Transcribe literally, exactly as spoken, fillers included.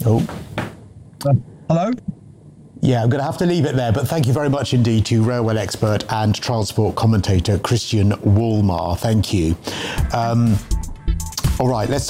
Oh. Uh, hello? Yeah, I'm going to have to leave it there, but thank you very much indeed to railway expert and transport commentator Christian Wolmar. Thank you. Um, all right, let's